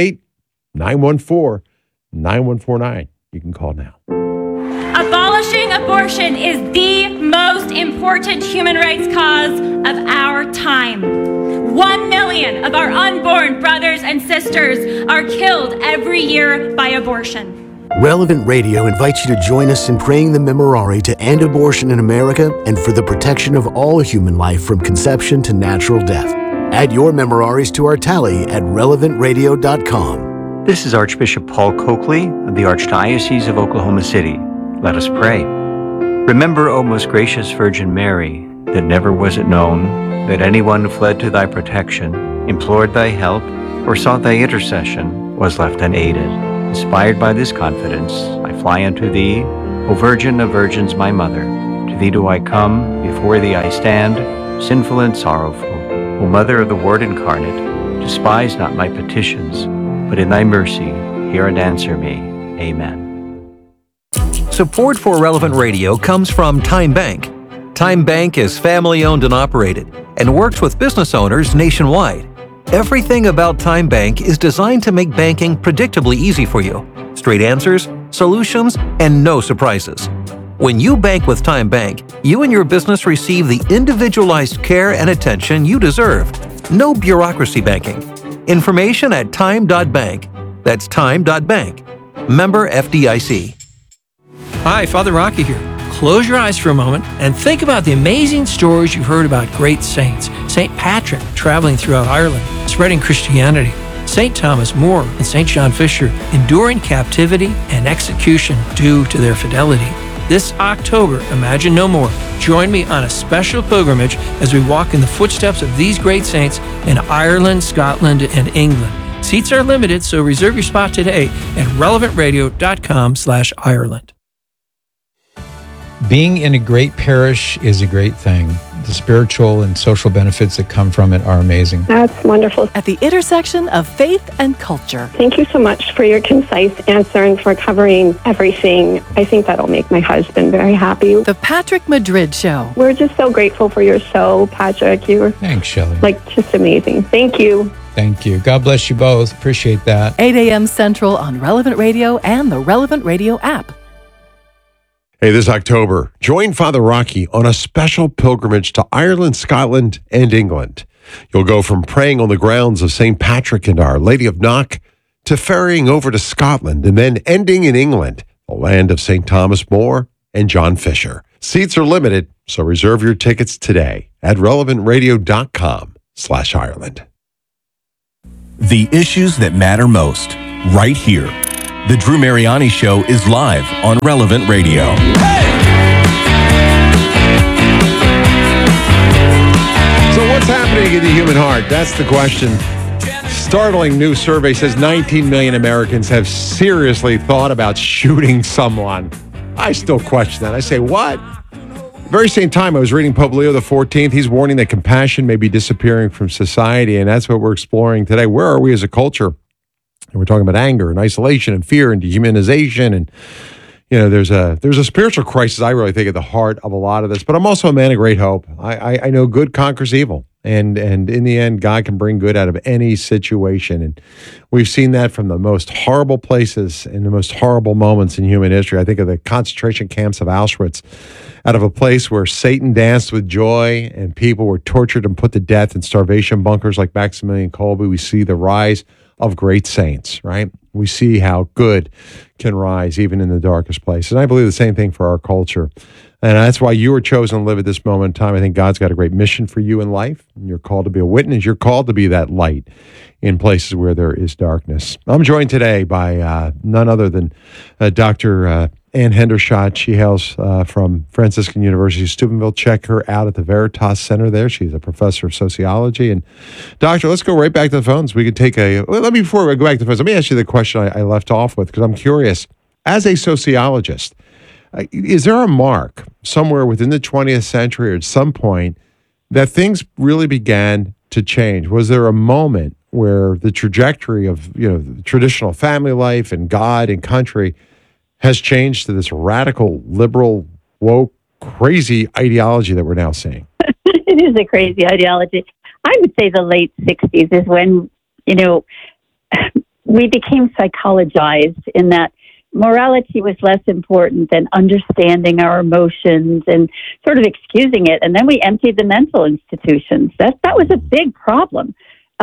888-914-9149. You can call now. Abolishing abortion is the most important human rights cause of our time. 1 million of our unborn brothers and sisters are killed every year by abortion. Relevant Radio invites you to join us in praying the Memorare to end abortion in America and for the protection of all human life from conception to natural death. Add your Memoraries to our tally at relevantradio.com. This is Archbishop Paul Coakley of the Archdiocese of Oklahoma City. Let us pray. Remember, O most gracious Virgin Mary, that never was it known that anyone who fled to thy protection, implored thy help, or sought thy intercession was left unaided. Inspired by this confidence, I fly unto thee, O Virgin of Virgins, my Mother. To thee do I come, before thee I stand, sinful and sorrowful. O Mother of the Word incarnate, despise not my petitions, but in thy mercy hear and answer me. Amen. Support for Relevant Radio comes from Time Bank. Time Bank is family-owned and operated and works with business owners nationwide. Everything about Time Bank is designed to make banking predictably easy for you. Straight answers, solutions, and no surprises. When you bank with Time Bank, you and your business receive the individualized care and attention you deserve. No bureaucracy banking. Information at time.bank. That's time.bank. Member FDIC. Hi, Father Rocky here. Close your eyes for a moment and think about the amazing stories you've heard about great saints. St. Patrick traveling throughout Ireland, spreading Christianity. St. Thomas More and St. John Fisher enduring captivity and execution due to their fidelity. This October, Imagine No More. Join me on a special pilgrimage as we walk in the footsteps of these great saints in Ireland, Scotland, and England. Seats are limited, so reserve your spot today at relevantradio.com/Ireland. Being in a great parish is a great thing. The spiritual and social benefits that come from it are amazing. That's wonderful. At the intersection of faith and culture. Thank you so much for your concise answer and for covering everything. I think that'll make my husband very happy. The Patrick Madrid Show. We're just so grateful for your show, Patrick. You're Thanks, Shelley. just amazing. Thank you. Thank you. God bless you both. Appreciate that. 8 a.m. Central on Relevant Radio and the Relevant Radio app. Hey, this October, join Father Rocky on a special pilgrimage to Ireland, Scotland, and England. You'll go from praying on the grounds of St. Patrick and Our Lady of Knock to ferrying over to Scotland and then ending in England, the land of St. Thomas More and John Fisher. Seats are limited, so reserve your tickets today at relevantradio.com/Ireland. The issues that matter most, right here. The Drew Mariani Show is live on Relevant Radio. So what's happening in the human heart? That's the question. Startling new survey says 19 million Americans have seriously thought about shooting someone. I still question that. I say, what? Very same time, I was reading Pope Leo XIV. He's warning that compassion may be disappearing from society, and that's what we're exploring today. Where are we as a culture? And we're talking about anger and isolation and fear and dehumanization. And, there's a spiritual crisis, I really think, at the heart of a lot of this. But I'm also a man of great hope. I know good conquers evil. And in the end, God can bring good out of any situation. And we've seen that from the most horrible places and the most horrible moments in human history. I think of the concentration camps of Auschwitz, out of a place where Satan danced with joy and people were tortured and put to death in starvation bunkers like Maximilian Kolbe. We see the rise of great saints, right? We see how good can rise even in the darkest places. And I believe the same thing for our culture. And that's why you were chosen to live at this moment in time. I think God's got a great mission for you in life. You're called to be a witness. You're called to be that light in places where there is darkness. I'm joined today by none other than Dr. Ann Hendershot. She hails from Franciscan University Steubenville. Check her out at the Veritas Center there. She's a professor of sociology. And Doctor, let's go right back to the phones. We could take before we go back to the phones, let me ask you the question I left off with, because I'm curious. As a sociologist, is there a mark somewhere within the 20th century or at some point that things really began to change? Was there a moment where the trajectory of the traditional family life and God and country has changed to this radical, liberal, woke, crazy ideology that we're now seeing? It is a crazy ideology. I would say the late 60s is when, we became psychologized in that morality was less important than understanding our emotions and sort of excusing it. And then we emptied the mental institutions. That was a big problem.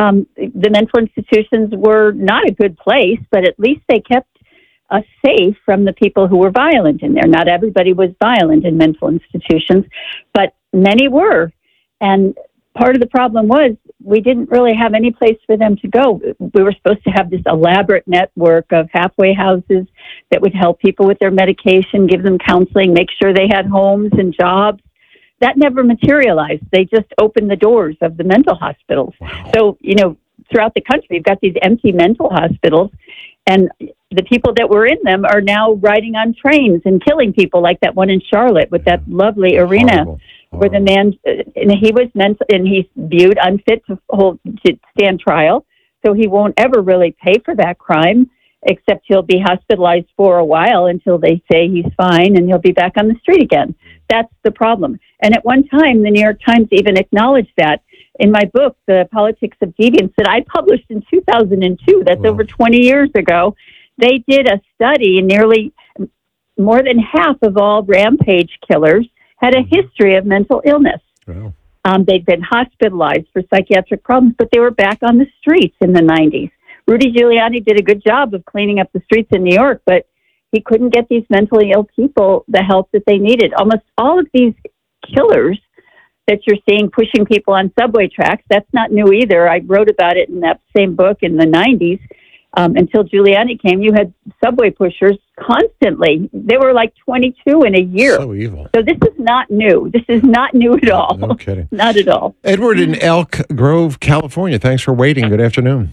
The mental institutions were not a good place, but at least they kept us safe from the people who were violent in there. Not everybody was violent in mental institutions, but many were. And part of the problem was we didn't really have any place for them to go. We were supposed to have this elaborate network of halfway houses that would help people with their medication, give them counseling, make sure they had homes and jobs. That never materialized. They just opened the doors of the mental hospitals. Wow. So, throughout the country, you've got these empty mental hospitals, and the people that were in them are now riding on trains and killing people, like that one in Charlotte with that lovely arena. Horrible. Where the man, and he was mental, and he's viewed unfit to stand trial, so he won't ever really pay for that crime, except he'll be hospitalized for a while until they say he's fine, and he'll be back on the street again. That's the problem. And at one time, the New York Times even acknowledged that. In my book, The Politics of Deviance, that I published in 2002, that's over 20 years ago, they did a study, and nearly more than half of all rampage killers had a history of mental illness. Wow. They'd been hospitalized for psychiatric problems, but they were back on the streets in the 90s. Rudy Giuliani did a good job of cleaning up the streets in New York, but he couldn't get these mentally ill people the help that they needed. Almost all of these killers that you're seeing pushing people on subway tracks, that's not new either. I wrote about it in that same book in the 90s. Until Giuliani came, you had subway pushers constantly. They were like 22 in a year. So evil. So this is not new. This is not new at all. No kidding. Not at all. Edward in Elk Grove, California. Thanks for waiting. Good afternoon.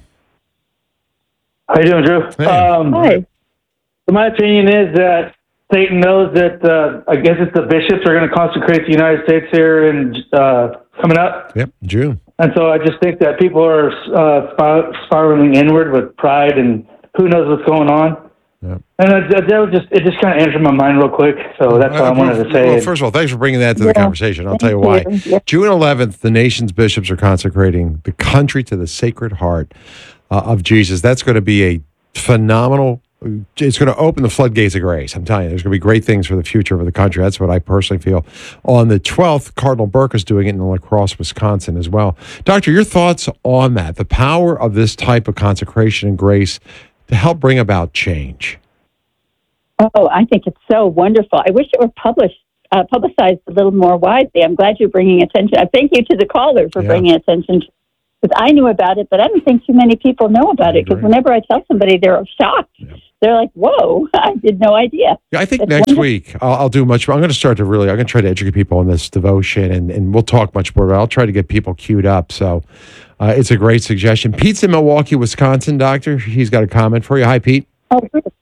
How you doing, Drew? Hey. Hi. So my opinion is that Satan knows that, I guess it's the bishops are going to consecrate the United States here in coming up. Yep, June. And so I just think that people are spiraling inward with pride, and who knows what's going on. Yep. And it just kind of entered my mind real quick. So that's what I wanted to say. Well, first of all, thanks for bringing that to the conversation. I'll tell you why. June 11th, the nation's bishops are consecrating the country to the Sacred Heart of Jesus. That's going to be a phenomenal it's going to open the floodgates of grace. I'm telling you, there's going to be great things for the future of the country. That's what I personally feel. On the 12th, Cardinal Burke is doing it in La Crosse, Wisconsin as well. Doctor, your thoughts on that, the power of this type of consecration and grace to help bring about change? Oh, I think it's so wonderful. I wish it were publicized a little more widely. I'm glad you're bringing attention. Thank you to the caller for bringing attention, because I knew about it, but I don't think too many people know about it, because whenever I tell somebody, they're shocked. Yeah. They're like, whoa, I had no idea. Yeah, I think next week I'll do much more. I'm going to try to educate people on this devotion, and we'll talk much more, but I'll try to get people queued up. So it's a great suggestion. Pete's in Milwaukee, Wisconsin, Doctor. He's got a comment for you. Hi, Pete. Oh,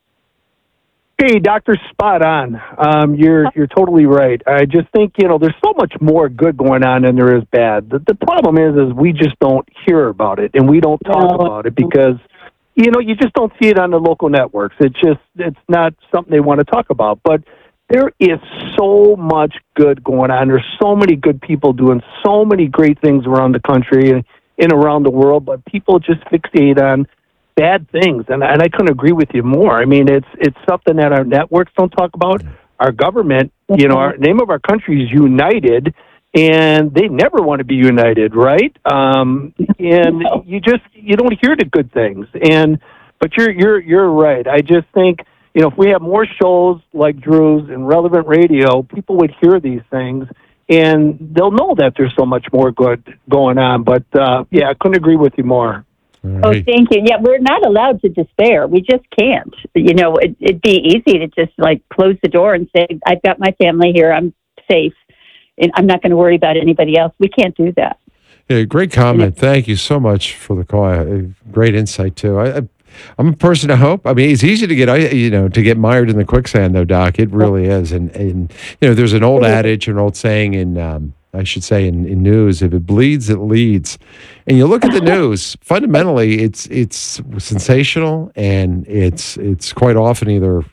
hey, Doctor, spot on. You're totally right. I just think, there's so much more good going on than there is bad. The problem is we just don't hear about it, and we don't talk about it because, you just don't see it on the local networks. It's not something they want to talk about. But there is so much good going on. There's so many good people doing so many great things around the country and around the world, but people just fixate on bad things, and I couldn't agree with you more. I mean, it's something that our networks don't talk about. Our government, our name of our country is United, and they never want to be united, right? And you don't hear the good things. But you're right. I just think if we have more shows like Drew's and Relevant Radio, people would hear these things, and they'll know that there's so much more good going on. But I couldn't agree with you more. Right. Oh, thank you. Yeah, we're not allowed to despair. We just can't. It'd be easy to just close the door and say, I've got my family here, I'm safe, and I'm not going to worry about anybody else. We can't do that. Yeah, great comment. Thank you so much for the call. Great insight too. I'm a person of hope. I mean, it's easy to get mired in the quicksand, though, Doc. It really is. And there's an old adage, an old saying in news: if it bleeds, it leads. And you look at the news, fundamentally, it's sensational, and it's quite often either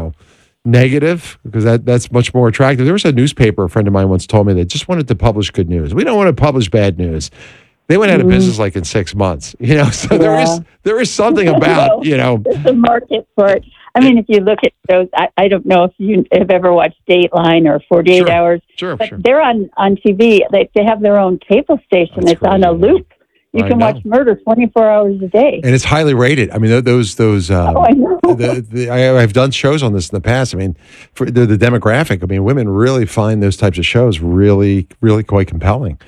negative, because that's much more attractive. There was a newspaper a friend of mine once told me that just wanted to publish good news. We don't want to publish bad news. They went out of business in 6 months. So there is something about there's a market for it. I mean, if you look at those, I don't know if you have ever watched Dateline or 48 Hours. Sure. They're on TV. They have their own cable station. It's on a loop. You can watch murder 24 hours a day. And it's highly rated. I mean, those. I know. I've done shows on this in the past. I mean, for the demographic, I mean, women really find those types of shows really, really quite compelling.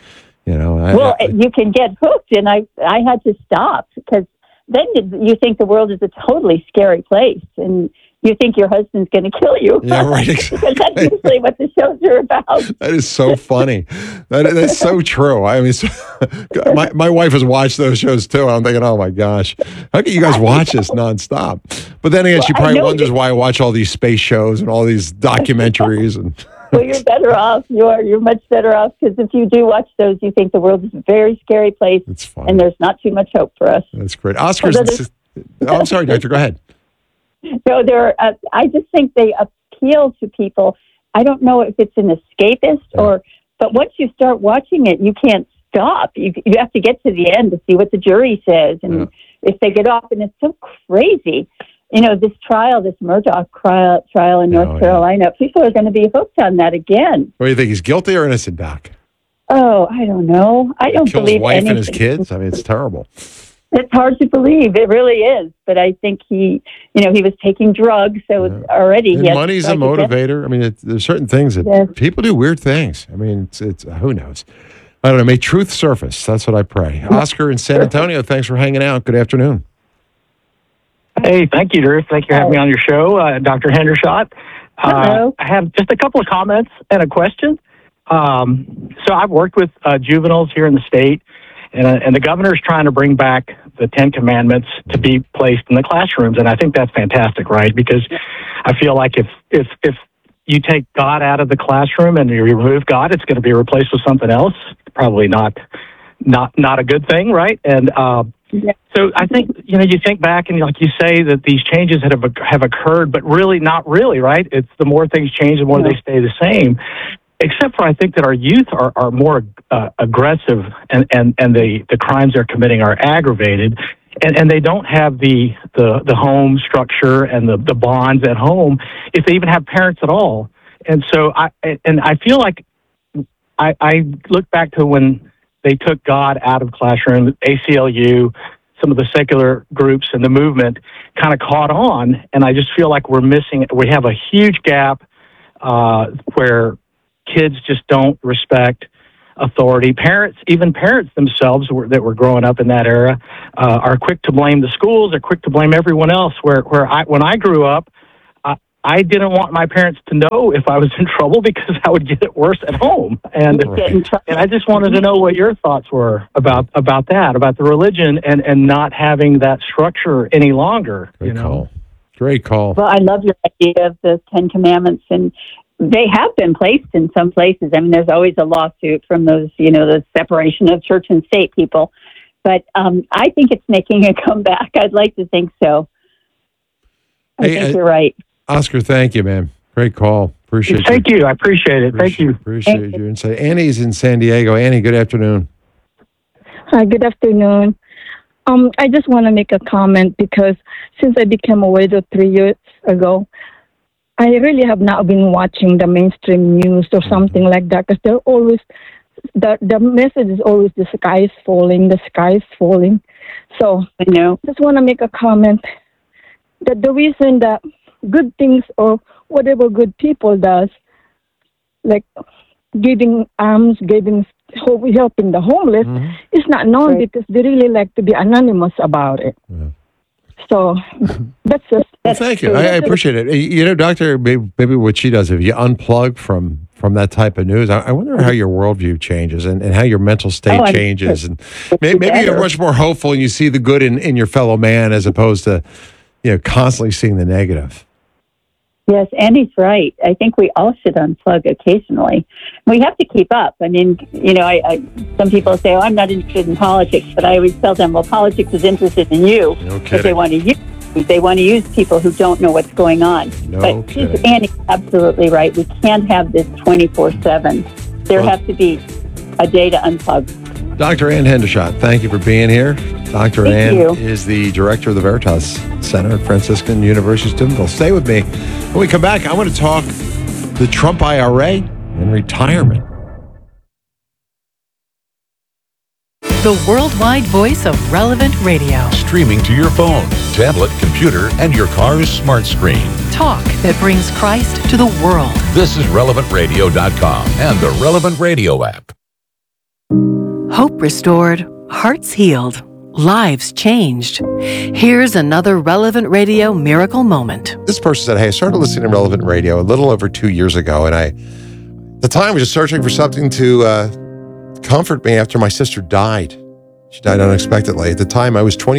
You can get hooked, and I had to stop, because then you think the world is a totally scary place, and you think your husband's going to kill you. Yeah, right. Exactly. Because that's usually what the shows are about. That is so funny. That's so true. I mean, my wife has watched those shows too. I'm thinking, oh my gosh, how can you guys watch this nonstop? But then again, she probably wonders why I watch all these space shows and all these documentaries and. Well, you're better off. You're much better off, because if you do watch those, you think the world is a very scary place, and there's not too much hope for us. That's great. Oscar's. I'm sorry, Doctor. Go ahead. No, I just think they appeal to people. I don't know if it's an escapist but once you start watching it, you can't stop. You have to get to the end to see what the jury says, and if they get off, and it's so crazy. This Murdaugh trial in North Carolina, people are going to be hooked on that again. What do you think? He's guilty or innocent, Doc? Oh, I don't know. I don't believe his wife anything. And his kids. I mean, it's terrible. It's hard to believe. It really is. But I think he was taking drugs, so already and money's a motivator. I mean, there's certain things that people do weird things. I mean, it's who knows? I don't know. May truth surface. That's what I pray. Oscar in San Antonio, thanks for hanging out. Good afternoon. Hey, thank you, Drew. Thank you for having me on your show, Dr. Hendershot. Hello. I have just a couple of comments and a question. So I've worked with juveniles here in the state, and the governor's trying to bring back the 10 Commandments to be placed in the classrooms, and I think that's fantastic, right? Because I feel like if you take God out of the classroom and you remove God, it's going to be replaced with something else. Probably not a good thing, right? And so I think, you think back and like you say that these changes have occurred, but really not really, right? It's the more things change, the more they stay the same. Except for I think that our youth are more aggressive and the crimes they're committing are aggravated. and they don't have the home structure and the bonds at home, if they even have parents at all. And so I feel like I look back to when they took God out of classroom, ACLU, some of the secular groups and the movement kind of caught on, and I just feel like we have a huge gap where kids just don't respect authority. Even parents themselves that were growing up in that era are quick to blame the schools, are quick to blame everyone else. When I grew up, I didn't want my parents to know if I was in trouble because I would get it worse at home. And I just wanted to know what your thoughts were about that, about the religion and not having that structure any longer. Great call. Well, I love your idea of the Ten Commandments, and they have been placed in some places. I mean, there's always a lawsuit from those, the separation of church and state people. But I think it's making a comeback. I'd like to think so. I think you're right. Oscar, thank you, man. Great call. Appreciate it. Thank you. I appreciate it. Thank you. Appreciate your insight. Annie's in San Diego. Annie, good afternoon. Hi, good afternoon. I just want to make a comment because since I became a widow 3 years ago, I really have not been watching the mainstream news or something like that because they're always, the message is always the sky is falling, the sky is falling. So I just want to make a comment that the reason that good things or whatever good people does, like giving alms, helping the homeless, is not known because they really like to be anonymous about it. Yeah. So that's just... Well, thank you. I appreciate it. Doctor, maybe what she does, if you unplug from that type of news, I wonder how your worldview changes and how your mental state changes. And maybe you're much more hopeful and you see the good in your fellow man as opposed to constantly seeing the negative. Yes, Andy's right. I think we all should unplug occasionally. We have to keep up. I mean, some people say, I'm not interested in politics, but I always tell them, well, politics is interested in you. No kidding. But they want to use people who don't know what's going on. But Andy's absolutely right. We can't have this 24/7. There has to be a day to unplug. Dr. Ann Hendershot, thank you for being here. Dr. Ann is the director of the Veritas Center at Franciscan University of Steubenville. Stay with me. When we come back, I want to talk the Trump IRA and retirement. The worldwide voice of Relevant Radio. Streaming to your phone, tablet, computer, and your car's smart screen. Talk that brings Christ to the world. This is RelevantRadio.com and the Relevant Radio app. Hope restored, hearts healed, lives changed. Here's another Relevant Radio miracle moment. This person said, hey, I started listening to Relevant Radio a little over 2 years ago, and at the time, I was just searching for something to comfort me after my sister died. She died unexpectedly. At the time, I was a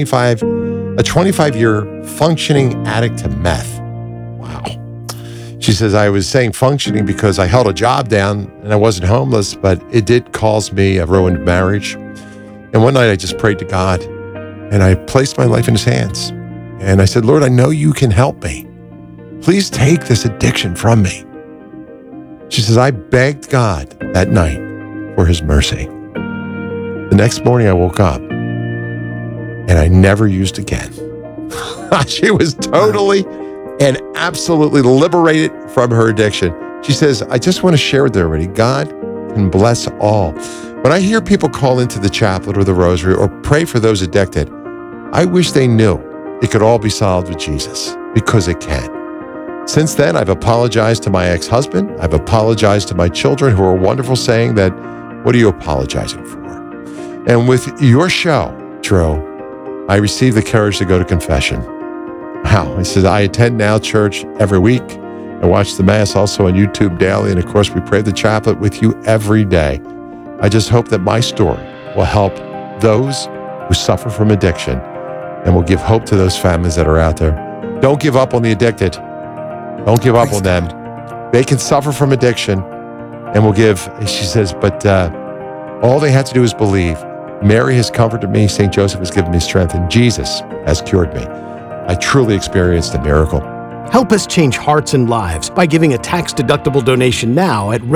25-year functioning addict to meth. Wow. She says, I was saying functioning because I held a job down and I wasn't homeless, but it did cause me a ruined marriage. And one night I just prayed to God and I placed my life in his hands. And I said, Lord, I know you can help me. Please take this addiction from me. She says, I begged God that night for his mercy. The next morning I woke up and I never used again. She was totally and absolutely liberated from her addiction. She says, I just want to share with everybody, God can bless all. When I hear people call into the chaplet or the rosary or pray for those addicted, I wish they knew it could all be solved with Jesus, because it can. Since then, I've apologized to my ex-husband. I've apologized to my children who are wonderful, saying that, what are you apologizing for? And with your show, Drew, I received the courage to go to confession. Wow. He says, I attend now church every week. I watch the Mass also on YouTube daily. And of course, we pray the chaplet with you every day. I just hope that my story will help those who suffer from addiction and will give hope to those families that are out there. Don't give up on the addicted. Don't give up on them. They can suffer from addiction and will give, she says, but all they have to do is believe. Mary has comforted me. St. Joseph has given me strength, and Jesus has cured me. I truly experienced a miracle. Help us change hearts and lives by giving a tax-deductible donation now at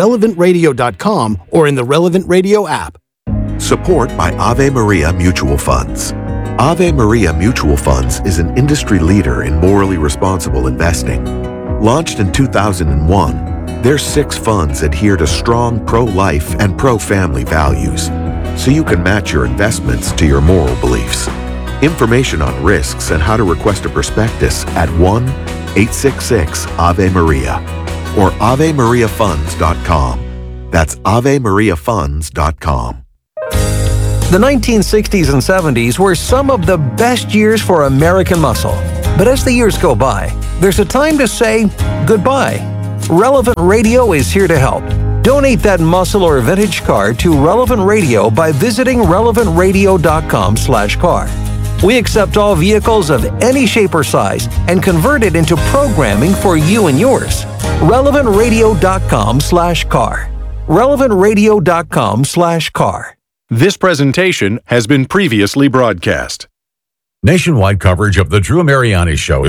RelevantRadio.com or in the Relevant Radio app. Support by Ave Maria Mutual Funds. Ave Maria Mutual Funds is an industry leader in morally responsible investing. Launched in 2001, their 6 funds adhere to strong pro-life and pro-family values, so you can match your investments to your moral beliefs. Information on risks and how to request a prospectus at 1-866-AVE-MARIA or AveMariaFunds.com. That's AveMariaFunds.com. The 1960s and 70s were some of the best years for American muscle. But as the years go by, there's a time to say goodbye. Relevant Radio is here to help. Donate that muscle or vintage car to Relevant Radio by visiting relevantradio.com/car. We accept all vehicles of any shape or size and convert it into programming for you and yours. relevantradio.com/car. relevantradio.com/car. This presentation has been previously broadcast. Nationwide coverage of The Drew Mariani Show is